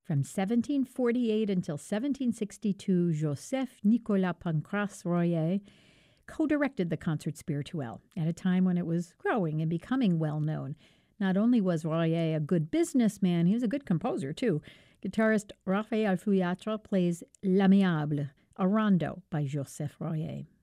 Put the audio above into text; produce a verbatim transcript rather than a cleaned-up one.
From seventeen forty-eight until seventeen sixty-two, Joseph Nicolas Pancrace Royer co-directed the Concert Spirituel at a time when it was growing and becoming well-known. Not only was Royer a good businessman, he was a good composer, too. Guitarist Raphael Fouillatre plays L'Amiable, a rondo by Joseph Royer.